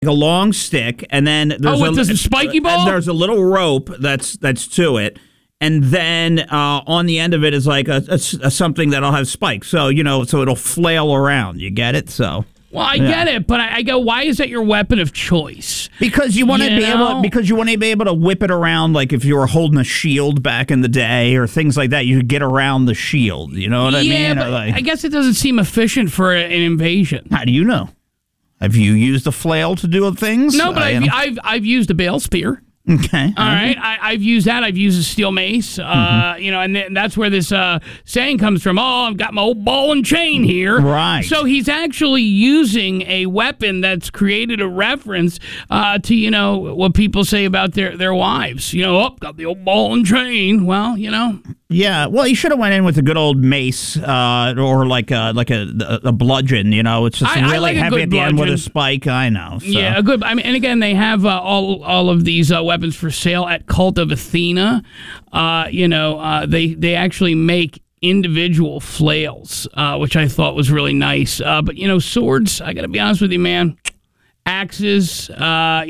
a long stick, and then there's a spiky ball? There's a little rope that's to it, and then on the end of it is like a something that'll have spikes. So so it'll flail around. You get it? So. Well, I get it, but I go, why is that your weapon of choice? Because you want to be able to whip it around, like if you were holding a shield back in the day or things like that. You could get around the shield. You know what I mean? Yeah, but I guess it doesn't seem efficient for an invasion. How do you know? Have you used a flail to do things? No, but I've used a bale spear. Okay. All right. I've used that. I've used a steel mace. And that's where this saying comes from. Oh, I've got my old ball and chain here. Right. So he's actually using a weapon that's created a reference to, what people say about their wives. Got the old ball and chain. Well, Yeah, well, you should have went in with a good old mace or like a bludgeon. It's just really like heavy at the end with bludgeon. a spike. I know. So. Yeah, a good. And again, they have all of these weapons for sale at Cult of Athena. They actually make individual flails, which I thought was really nice. But swords, I got to be honest with you, man. Axes, a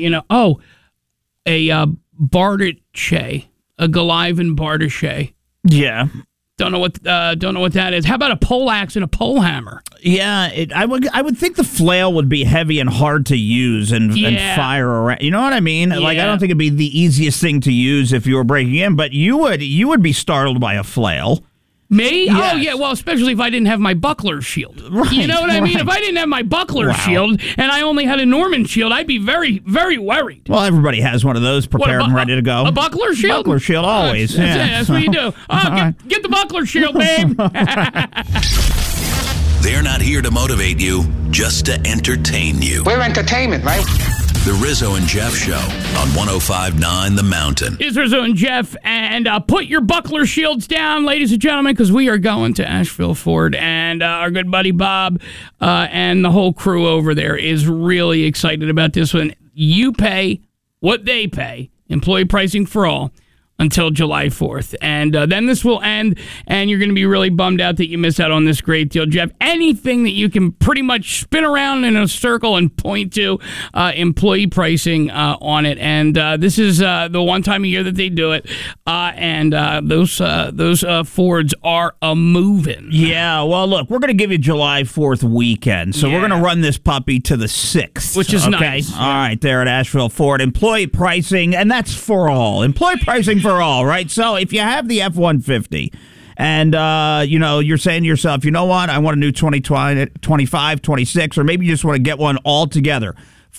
bardache, a Golivan bardache. Yeah. Don't know what that is. How about a pole axe and a pole hammer? Yeah, I would think the flail would be heavy and hard to use and fire around. You know what I mean? Yeah. Like I don't think it'd be the easiest thing to use if you were breaking in, but you would be startled by a flail. Me? Yes. Oh, yeah. Well, especially if I didn't have my buckler shield. Right, you know what I mean? If I didn't have my buckler shield and I only had a Norman shield, I'd be very, very worried. Well, everybody has one of those prepared and ready to go. A buckler shield? Buckler shield, always. That's what you do. Get the buckler shield, babe. They're not here to motivate you, just to entertain you. We're entertainment, right? The Rizzo and Jeff Show on 105.9 The Mountain. It's Rizzo and Jeff, and put your buckler shields down, ladies and gentlemen, because we are going to Asheville Ford, and our good buddy Bob and the whole crew over there is really excited about this one. You pay what they pay, employee pricing for all, until July 4th. And then this will end, and you're going to be really bummed out that you missed out on this great deal. Jeff, anything that you can pretty much spin around in a circle and point to employee pricing on it. And this is the one time a year that they do it. And those Fords are a-moving. Yeah, well, look, we're going to give you July 4th weekend. So we're going to run this puppy to the 6th. Which is nice. All right, there at Asheville Ford. Employee pricing, and that's for all. Employee pricing for all, right? So if you have the F-150 and, you're saying to yourself, you know what, I want a new 2025, 26, or maybe you just want to get one all together.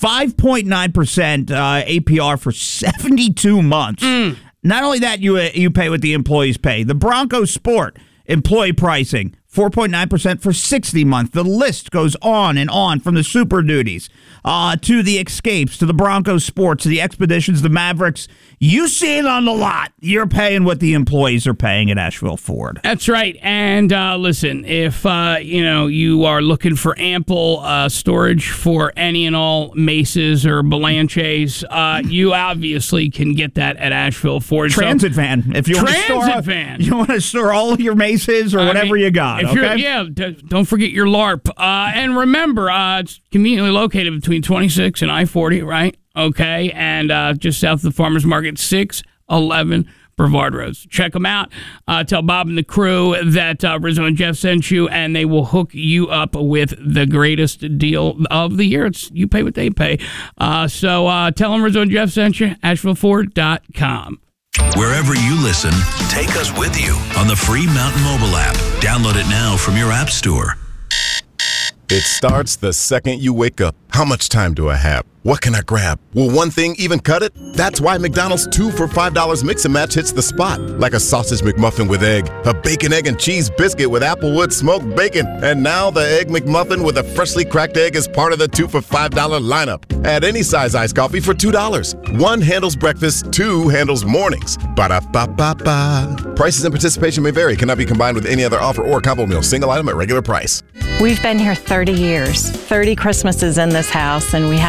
5.9% APR for 72 months. Not only that, you pay what the employees pay. The Bronco Sport employee pricing, 4.9% for 60 months. The list goes on and on, from the Super Duties to the Escapes, to the Bronco Sports, to the Expeditions, the Mavericks. You see it on the lot. You're paying what the employees are paying at Asheville Ford. That's right. And listen, if you are looking for ample storage for any and all Maces or Belanches, you obviously can get that at Asheville Ford. Transit van. If you want to store all of your Maces or whatever you got. Don't forget your LARP. And remember, it's conveniently located between 26 and I-40, right? Okay, and just south of the Farmers Market, 611 Brevard Road. So check them out. Tell Bob and the crew that Rizzo and Jeff sent you, and they will hook you up with the greatest deal of the year. It's you pay what they pay. So tell them Rizzo and Jeff sent you, AshevilleFord.com. Wherever you listen, take us with you on the free Mountain mobile app. Download it now from your app store. It starts the second you wake up. How much time do I have? What can I grab? Will one thing even cut it? That's why McDonald's 2 for $5 Mix and Match hits the spot. Like a sausage McMuffin with egg, a bacon, egg, and cheese biscuit with Applewood smoked bacon, and now the Egg McMuffin with a freshly cracked egg is part of the 2 for $5 lineup. Add any size iced coffee for $2. 1 handles breakfast, 2 handles mornings. Ba-da-ba-ba-ba. Prices and participation may vary. Cannot be combined with any other offer or combo meal. Single item at regular price. We've been here 30 years, 30 Christmases in this house, and we have the tradition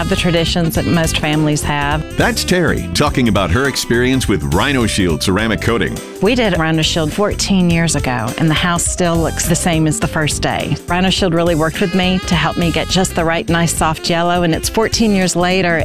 conditions that most families have. That's Terry talking about her experience with Rhino Shield ceramic coating. We did Rhino Shield 14 years ago, and the house still looks the same as the first day. Rhino Shield really worked with me to help me get just the right nice soft yellow, and it's 14 years later,